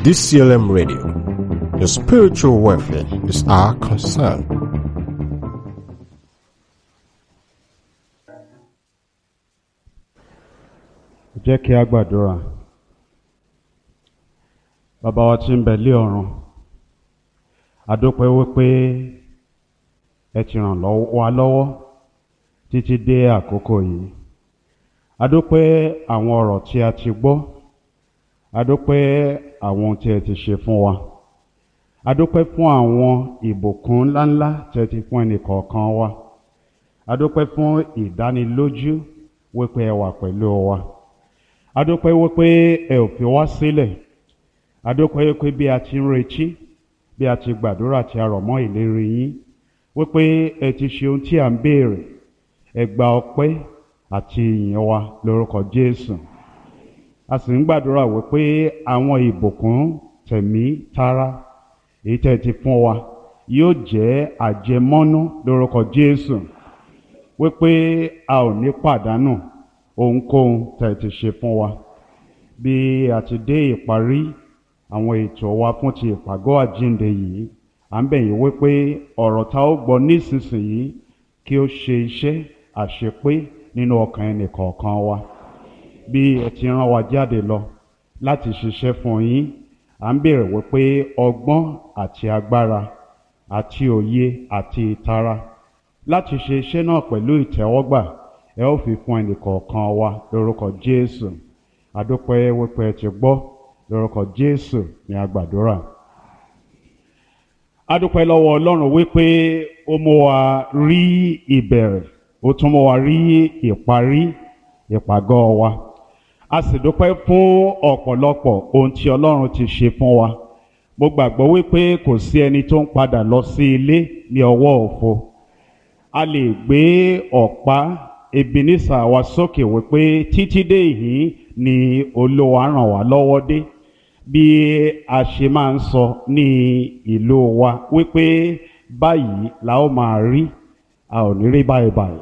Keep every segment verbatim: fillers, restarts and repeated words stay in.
D C L M Radio. Your spiritual welfare is our concern. Jẹ́ kí a gbàdúrà. Bàbá wa tí ń bẹ lé ọ̀run, a dúpẹ́ wípé ẹ ti ràn wá lọ́wọ́ títí dé àkókò yìí. A dúpẹ́ àwọn ọ̀rọ̀ tí a ti gbọ́. A dúpẹ́ àwọn ohun tí ẹ ti ṣe fún wa. A dúpẹ́ fún àwọn ìbùkún ńláńlá tí ẹ ti fún ẹnìkọ̀ọ̀kan wa. A dúpẹ́ fún ìdánilójú wípé ẹ wà pẹ̀lú wa. A dúpẹ́ wípé ẹ ò fi wá sílẹ̀. A dúpẹ́ wípé bí a ti ń retí, bí a ti gbàdúrà tí a rọ̀ mọ́ ìlérí yín, wípé ẹ ti ṣe ohun tí à ń béèrè. Ẹ gba ọpẹ́ àti ìyìn wa lórúkọ Jésù. A sì ń gbàdúrà wípé àwọn ìbùkún tẹ̀mí tara èyí tẹ́ ti fún wa yóò jẹ́ àjẹmọ́nú lórúkọ Jésù, wípé a ò ní pàdánù ohunkóhun tẹ́ ti ṣe fún wa. Bí a ti dé ìparí àwọn ètò wa fún ti ìpàgọ́ àjíǹde yìí, à ń bẹ̀ yín wípé ọ̀rọ̀ tá ó gbọ́ nísinsìnyí kí ó ṣe iṣẹ́ àṣepé nínú ọkàn ẹnìkọ̀ọ̀kan wa. Bí ẹ ti rán wa jáde lọ láti ṣiṣẹ́ fún yín, à ń béèrè wípé ọgbọ́n àti agbára àti òye àti ìtara láti ṣe iṣẹ́ náà pẹ̀lú ìtẹ́wọ́gbà ẹ ó fi fún ẹnìkọ̀ọ̀kan wa lórúkọ Jésù. A dúpẹ́ wípé ẹ ti gbọ́, lórúkọ Jésù ni a gbàdúrà. A dúpẹ́ lọ́wọ́ Ọlọ́run wípé ó mú wa rí ìbẹ̀rẹ̀, ó tún mú wa rí ìparí ìpàgọ́ wa. A sì dúpẹ́ fún ọ̀pọ̀lọpọ̀ ohun tí Ọlọ́run ti ṣe fún wa. Mo gbàgbọ́ wípé kò sí ẹni tó ń padà lọ sí ilé ní ọwọ́ òfo. A lè gbé ọ̀pá Ebenezer wa sókè wípé títí dé ìhín ni Olúwa ràn wá lọ́wọ́ dé. Bí a ṣe máa ń sọ ní ìlú wa wípé báyìí la ó máa rí, a ò ní rí báyìí báyìí.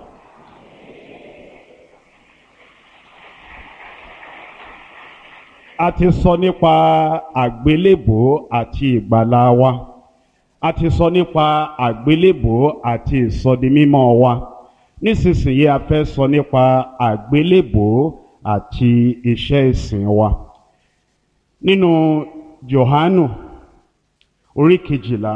A ti sọ nípa àgbélébùú àti ìgbàlà wa. A ti sọ nípa àgbélébùú àti ìsọdimímọ́ wa. Nísinsìnyí a fẹ́ sọ nípa àgbélébùú àti iṣẹ́ ìsìn wa. Nínú Jòhánù orí kejìlá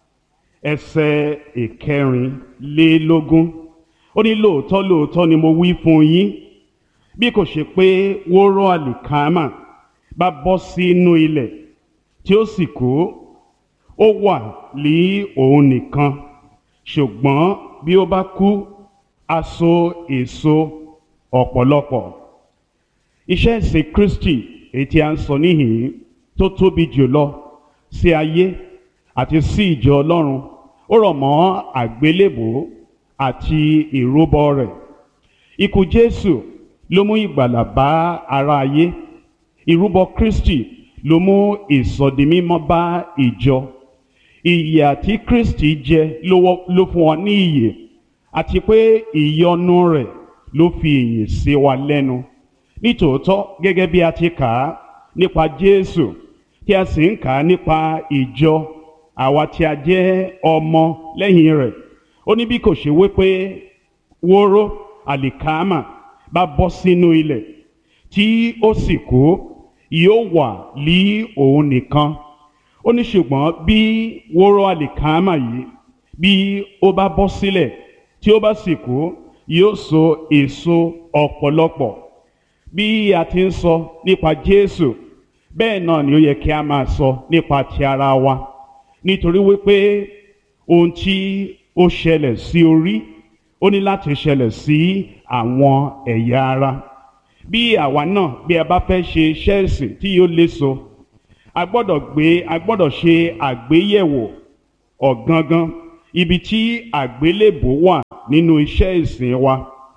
ẹsẹ̀ ìkẹrìnlélógún, ó ní lóòótọ́ lóòótọ́ ni mo wí fún yín, bí kò ṣe pé wóró àlìkámà bá bọ́ sínú ilẹ̀ tí ó sì kú, ó wà ní òun nìkan, ṣùgbọ́n bí ó bá kú, á so èso ọ̀pọ̀lọpọ̀. Iṣẹ́ ìsìn Kristi èyí tí a ń sọ níhìn tó tóbi jùlọ sí ayé àti sí ìjọ Ọlọ́run, ó rọ̀ mọ́ àgbélébùú àti ìrúbọ rẹ̀. Ikú Jésù ló mú ìgbàlà bá ara ayé. Ìrúbọ Kristi ló mú ìsọdimímọ́ bá ìjọ. Ìyè tí Kristi jẹ ló fún wa ní ìyè, àti pé ìyọ́nú rẹ̀ ló fi ìyè sí wa lẹ́nu. Nítòótọ́ gẹ́gẹ́ bí a ti kà á nípa Jésù, tí a sì ń kà á nípa ìjọ àwa tí a jẹ́ ọmọ lẹ́yìn rẹ̀, ó ní bí kò ṣe wípé wóró àlìkámà bá bọ́ sínú ilẹ̀ tí ó sì kú, yóò wà ní òun nìkan. Ó ní ṣùgbọ́n bí wóró àlìkámà yìí bí ó bá bọ́ sílẹ̀ tí ó bá sì kú, yóò so èso ọ̀pọ̀lọpọ̀. Bí a ti ń sọ nípa Jésù, bẹ́ẹ̀ náà ni ó yẹ kí a máa sọ nípa ti ara wa, nítorí wípé ohun tí ó ṣẹlẹ̀ sí orí ó ní láti ṣẹlẹ̀ sí àwọn ẹ̀yà ara. Bí àwa náà bí a bá fẹ́ ṣe iṣẹ́ ìsìn tí yóò léso, a gbọ́dọ̀ gbé a gbọ́dọ̀ ṣe àgbéyẹ̀wò ọ̀gangan ibi tí àgbélébùú wà nínú iṣẹ́ ìsìn wa.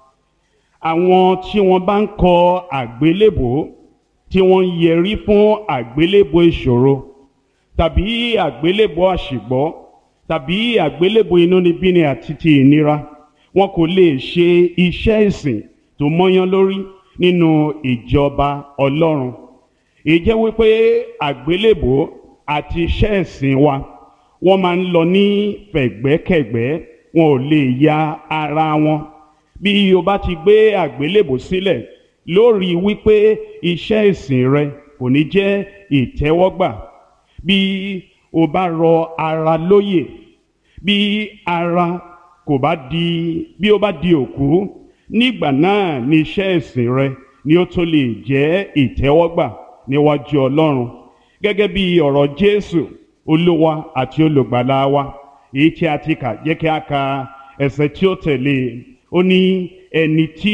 Àwọn tí wọ́n bá ń kọ àgbélébùú, tí wọ́n ń yẹrí fún àgbélébùú ìṣòro tàbí àgbélébùú àṣìgbọ́ tàbí àgbélébùú inúnibíni àti ti ìnira, wọn kò lè ṣe iṣẹ́ ìsìn tó mọ́yán lórí nínú ìjọba Ọlọ́run. èyí jẹ́ wípé àgbélébò àti iṣẹ́ ẹ̀sìn wa wọ́n máa ń lọ ní fẹ̀gbẹ́kẹ̀gbẹ́, wọn ò lè ya ara wọn. Bí o bá ti gbé àgbélébò sílẹ̀ lórí wípé iṣẹ́ ẹ̀sìn rẹ kò ní jẹ́ ìtẹ́wọ́gbà, bí o bá rọ ara lóyè, bí ara kò bá di bí ó bá di òkú, nígbà náà ni iṣẹ́ ẹ̀sìn rẹ ni ó tó lè jẹ́ ìtẹ́wọ́gbà níwájú Ọlọ́run. Gẹ́gẹ́ bí ọ̀rọ̀ Jésù Olúwa àti olùgbàlà wa èyí tí a ti kà, jẹ́ kí a ka ẹsẹ̀ tí ó tẹ̀lé. Ó ní ẹni tí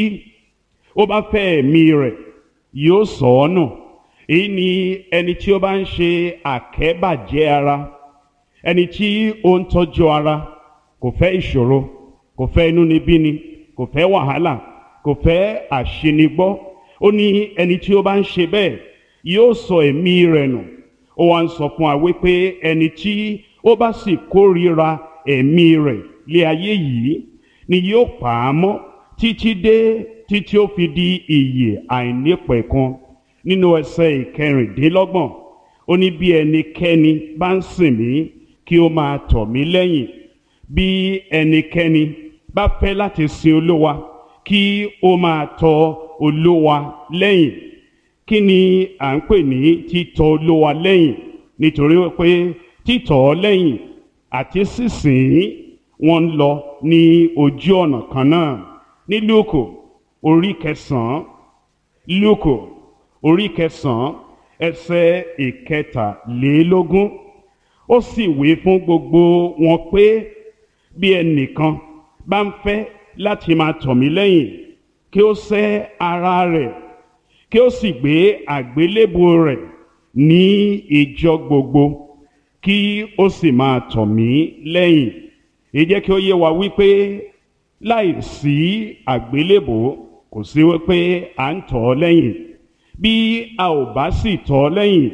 ó bá fẹ́ ẹ̀mí rẹ̀ yóò sọ ọ́ nù. Èyí ni ẹni tí ó bá ń ṣe àkẹ́bàjẹ́ ara, ẹni tí ó ń tọ́jú ara, kò fẹ́ ìṣòro, kò fẹ́ inúnibíni, kò fẹ́ wàhálà, kò fẹ́ àṣinigbọ́. Ó ní ẹni tí ó bá ń ṣe bẹ́ẹ̀ yóò sọ ẹ̀mí rẹ̀ nù. Ó wá ń sọ fún wa wípé ẹni tí ó bá sì kórìíra ẹ̀mí rẹ̀ lé ayé yìí ni yóò pa á mọ́ títí dé títí ó fi di ìyè àìnípẹ̀kun. Nínú ẹsẹ̀ ìkẹrìndínlọ́gbọ̀n ó ní bí ẹnikẹ́ni bá ń sìn mí kí ó máa tọ̀ mí lẹ́yìn. Bí ẹnikẹ́ni bá fẹ́ láti sin Olúwa kí ó máa tọ̀ Olúwa lẹ́yìn. Kí ni à ń pè ní títọ̀ Olúwa lẹ́yìn? Nítorí pé títọ̀ ọ́ lẹ́yìn àti sísìn wọ́n ń lọ ní ojú ọ̀nà kan náà. Ní Lúùkù orí kẹsàn-án, Lúùkù orí kẹsàn-án ẹsẹ̀ ìkẹtàlélógún, ó sì wí fún gbogbo wọn pé bí ẹnìkan bá ń fẹ́ láti máa tọ̀ mí lẹ́yìn, kí ó sẹ́ ara rẹ̀, kí ó sì gbé àgbélébùú rẹ̀ ní ìjọ gbogbo, kí ó sì máa tọ̀ mí lẹ́yìn. Èyí jẹ́ kí ó yé wa wípé láì sí àgbélébùú kò sí wípé à ń tọ̀ ọ́ lẹ́yìn. Bí a ò bá sì tọ̀ ọ́ lẹ́yìn,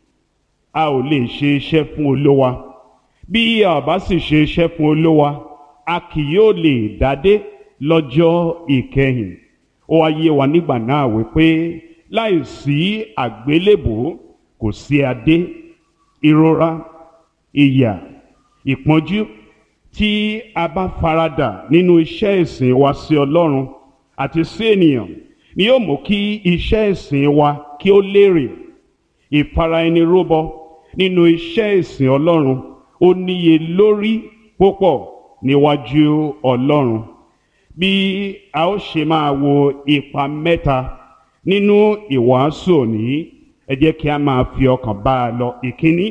a ò lè ṣe iṣẹ́ fún Olúwa. Bí a ò bá sì ṣe iṣẹ́ fún Olúwa, a kì yóò lè dádé lọ́jọ́ ìkẹyìn. Ó wá yé wa nígbà náà wípé láì sí àgbélébùú kò sí adé. Ìrora, ìyà, ìpọ́njú tí a bá faradà nínú iṣẹ́ ìsìn wa sí Ọlọ́run àti sí ènìyàn ni yóò mú kí iṣẹ́ ìsìn wa kí ó lérè. Ìfara-ẹni-rúbọ nínú iṣẹ́ ìsìn Ọlọ́run ó níye lórí púpọ̀ níwájú Ọlọ́run. Bí a ó ṣe máa wo ipa mẹ́ta nínú ìwàásù òní, ẹ jẹ́ kí a máa fi ọkàn bá a lọ. Ìkíní,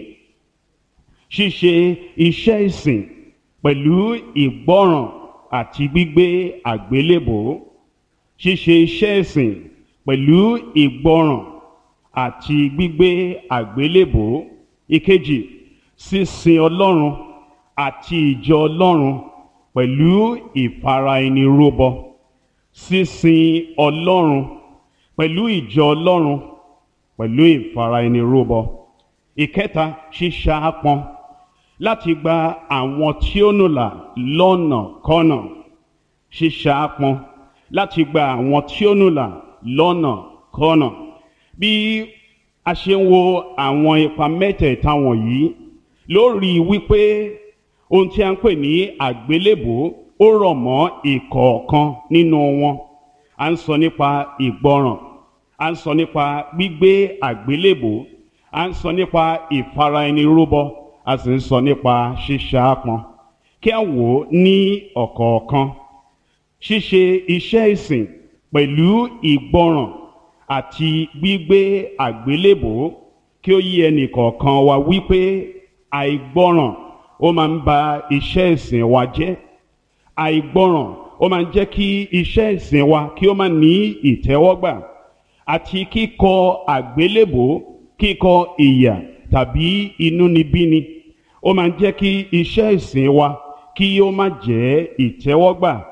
ṣíṣe iṣẹ́ ìsìn pẹ̀lú ìgbọ́ràn àti gbígbé àgbélébùú. Ṣíṣe iṣẹ́ ìsìn pẹ̀lú ìgbọ́ràn àti gbígbé àgbélébùú. Ìkejì, sísin Ọlọ́run àti ìjọ Ọlọ́run pẹ̀lú ìfara-ẹni-rúbọ. Sísin Ọlọ́run pẹ̀lú ìjọ Ọlọ́run pẹ̀lú ìfara-ẹni-rúbọ. Ìkẹta, ṣíṣaápọn láti gba àwọn tí ó nùlà lọ́nàkọ́nà. Ṣíṣaápọn láti gba àwọn tí ó nùlà lọ́nàkọ́nà. Bí a ṣe ń wo àwọn ipa mẹ́tẹ̀ẹ̀ta wọ̀nyí lórí wípé ohun tí a ń pè ní àgbélébùú ó rọ̀ mọ́ ìkọ̀ọ̀kan nínú wọn. À ń sọ nípa ìgbọràn, à ń sọ nípa gbígbé àgbélébùú, à ń sọ nípa ìfara-ẹni-rúbọ, a sì ń sọ nípa ṣíṣaápọn. Kí a wò ó ní ọ̀kọ̀ọ̀kan. Ṣíṣe iṣẹ́ ìsìn pẹ̀lú ìgbọràn àti gbígbé àgbélébùú, kí ó yé ẹnì kọ̀ọ̀kan wa wípé àìgbọràn ó máa ń ba iṣẹ́ ìsìn wa jẹ́. Àìgbọràn ó máa ń jẹ́ kí iṣẹ́ ìsìn wa kí ó má ní ìtẹ́wọ́gbà. Àti kíkọ àgbélébùú, kíkọ ìyà tàbí inúnibíni, ó máa ń jẹ́ kí iṣẹ́ ìsìn wa kí ó má jẹ́ ìtẹ́wọ́gbà